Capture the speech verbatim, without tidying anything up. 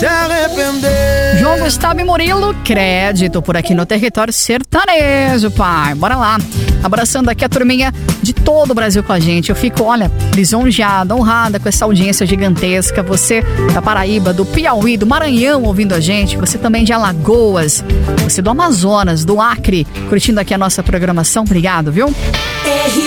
se arrepender. João Gustavo e Murilo, crédito por aqui no território sertanejo, pai. Bora lá. Abraçando aqui a turminha de todo o Brasil com a gente. Eu fico, olha, lisonjeada, honrada com essa audiência gigantesca. Você da Paraíba, do Piauí, do Maranhão ouvindo a gente. Você também de Alagoas. Você do Amazonas, do Acre, curtindo aqui a nossa programação. Obrigado, viu?